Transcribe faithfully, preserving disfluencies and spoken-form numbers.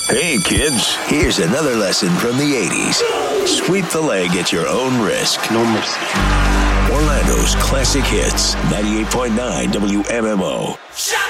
Hey, kids, here's another lesson from the eighties. Sweep the leg at your own risk. No mercy. Orlando's classic hits, ninety-eight point nine W M M O.